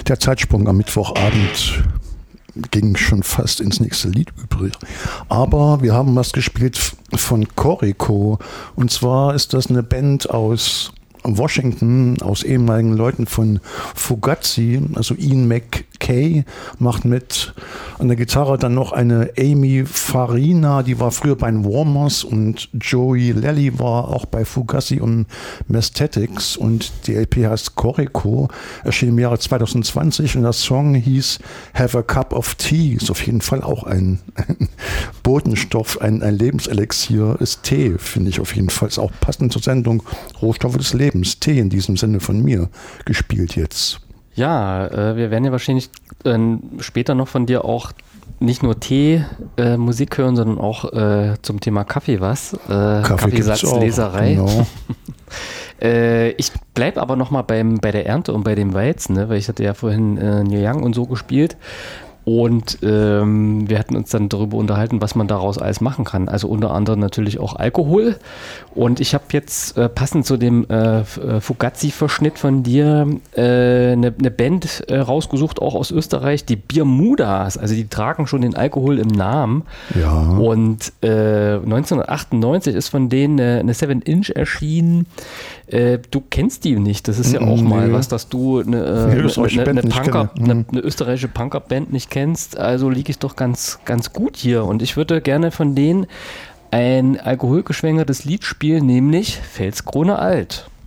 Der Zeitsprung am Mittwochabend ging schon fast ins nächste Lied übrig. Aber wir haben was gespielt von Corico. Und zwar ist das eine Band aus Washington, aus ehemaligen Leuten von Fugazi. Also Ian MacKay macht mit. An der Gitarre dann noch eine Amy Farina, die war früher bei den Warmers, und Joey Lally war auch bei Fugazi und Mesthetics, und die LP heißt Corico, erschien im Jahre 2020, und der Song hieß Have a Cup of Tea. Ist auf jeden Fall auch ein Botenstoff, ein Lebenselixier ist Tee, finde ich auf jeden Fall. Ist auch passend zur Sendung Rohstoffe des Lebens. Tee in diesem Sinne von mir gespielt jetzt. Ja, wir werden ja wahrscheinlich später noch von dir auch nicht nur Tee-Musik hören, sondern auch zum Thema Kaffee was. Kaffeesatzleserei. Genau. Ich bleibe aber nochmal bei der Ernte und bei dem Weizen, ne? Weil ich hatte ja vorhin Neil Young und so gespielt. Und wir hatten uns dann darüber unterhalten, was man daraus alles machen kann. Also unter anderem natürlich auch Alkohol. Und ich habe jetzt passend zu dem Fugazi-Verschnitt von dir eine Band rausgesucht, auch aus Österreich, die Bermudas. Also die tragen schon den Alkohol im Namen. Ja. Und 1998 ist von denen eine 7-Inch erschienen. Du kennst die nicht. Das ist ja auch mal was, dass du eine österreichische Punkerband nicht kennst. Also liege ich doch ganz, ganz gut hier. Und ich würde gerne von denen ein alkoholgeschwängertes Lied spielen, nämlich Felskrone alt.